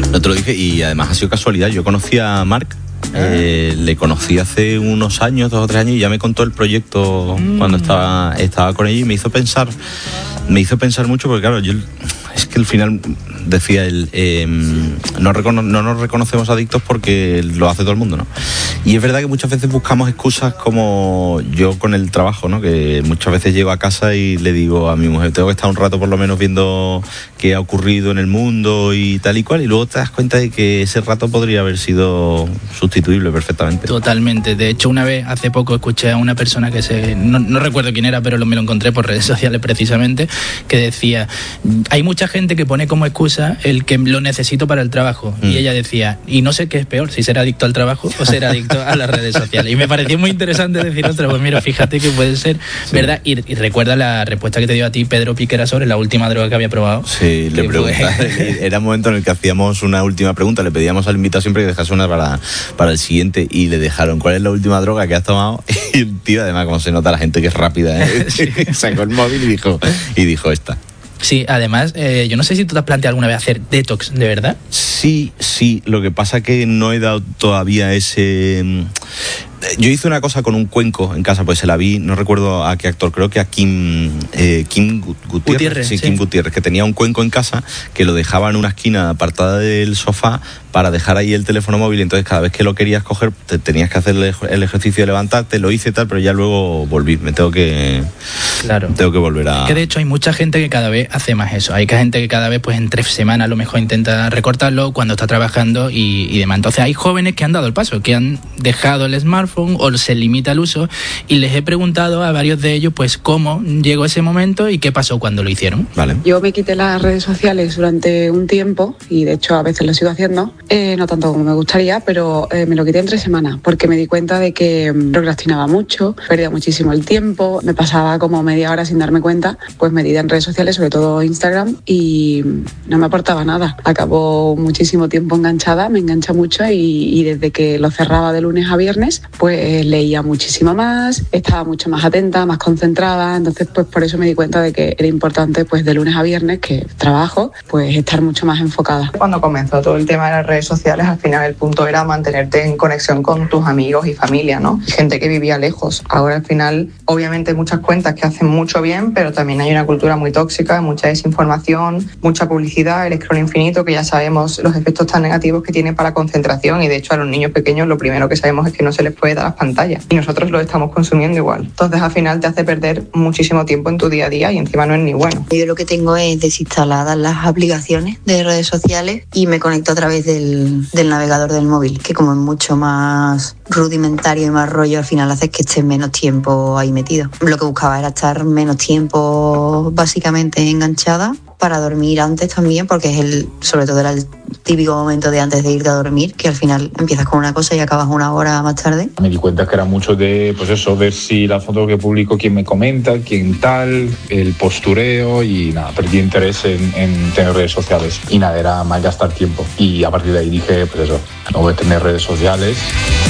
No te lo dije, y además ha sido casualidad. Yo conocí a Marc, le conocí hace unos años, 2 o 3 años, y ya me contó el proyecto cuando estaba con ella, y me hizo pensar mucho, porque claro, es que al final decía él, no nos reconocemos adictos porque lo hace todo el mundo, ¿no? Y es verdad que muchas veces buscamos excusas, como yo con el trabajo, ¿no? Que muchas veces llego a casa y le digo a mi mujer, tengo que estar un rato por lo menos viendo qué ha ocurrido en el mundo y tal y cual, y luego te das cuenta de que ese rato podría haber sido sustituible perfectamente. Totalmente. De hecho, una vez, hace poco, escuché a una persona que no recuerdo quién era, pero me lo encontré por redes sociales precisamente, que decía, hay mucha gente que pone como excusa el que lo necesito para el trabajo. Y ella decía, y no sé qué es peor, si ser adicto al trabajo o ser adicto a las redes sociales. Y me pareció muy interesante decir, ostras, pues mira, fíjate que puede ser, ¿verdad? Y recuerda la respuesta que te dio a ti Pedro Piquera sobre la última droga que había probado. Sí, le preguntaba, era un momento en el que hacíamos una última pregunta, le pedíamos al invitado siempre que dejase una para el siguiente, y le dejaron, ¿cuál es la última droga que has tomado? Y el tío, además, como se nota la gente que es rápida, sí. Sacó el móvil y dijo esta. Sí, además, yo no sé si tú te has planteado alguna vez hacer detox, ¿de verdad? Sí, lo que pasa que no he dado todavía ese... Yo hice una cosa con un cuenco en casa, pues se la vi, no recuerdo a qué actor, creo que a Kim Gutiérrez. Sí, Kim Gutiérrez, que tenía un cuenco en casa que lo dejaba en una esquina apartada del sofá para dejar ahí el teléfono móvil. Entonces cada vez que lo querías coger te tenías que hacer el ejercicio de levantarte. Lo hice tal, pero ya luego volví. Tengo que volver a... Que de hecho hay mucha gente que cada vez hace más eso. Hay gente que cada vez, pues en 3 semanas a lo mejor intenta recortarlo cuando está trabajando y demás. Entonces hay jóvenes que han dado el paso, que han dejado el smartphone o se limita el uso, y les he preguntado a varios de ellos pues cómo llegó ese momento y qué pasó cuando lo hicieron. Vale. Yo me quité las redes sociales durante un tiempo, y de hecho a veces lo sigo haciendo, no tanto como me gustaría, pero me lo quité en 3 semanas porque me di cuenta de que procrastinaba mucho, perdía muchísimo el tiempo, me pasaba como media hora sin darme cuenta, pues metida en redes sociales, sobre todo Instagram, y no me aportaba nada. Acabó muchísimo tiempo enganchada, me engancha mucho, y desde que lo cerraba de lunes a viernes, pues leía muchísimo más, estaba mucho más atenta, más concentrada. Entonces pues por eso me di cuenta de que era importante, pues de lunes a viernes, que trabajo, pues estar mucho más enfocada. Cuando comenzó todo el tema de las redes sociales, al final el punto era mantenerte en conexión con tus amigos y familia, ¿no? Gente que vivía lejos. Ahora al final, obviamente hay muchas cuentas que hacen mucho bien, pero también hay una cultura muy tóxica, mucha desinformación, mucha publicidad, el scroll infinito, que ya sabemos los efectos tan negativos que tiene para la concentración, y de hecho a los niños pequeños lo primero que sabemos es que no se les puede dar las pantallas, y nosotros lo estamos consumiendo igual. Entonces al final te hace perder muchísimo tiempo en tu día a día, y encima no es ni bueno. Yo lo que tengo es desinstaladas las aplicaciones de redes sociales y me conecto a través del navegador del móvil, que como es mucho más rudimentario y más rollo, al final hace que estés menos tiempo ahí metido. Lo que buscaba era estar menos tiempo básicamente enganchada, para dormir antes también, porque sobre todo era el típico momento de antes de irte a dormir, que al final empiezas con una cosa y acabas 1 hora más tarde. Me di cuenta que era mucho de, pues eso, ver si la foto que publico, quién me comenta, quién tal, el postureo, y nada, perdí interés en tener redes sociales. Y nada, era malgastar tiempo. Y a partir de ahí dije, pues eso, no voy a tener redes sociales.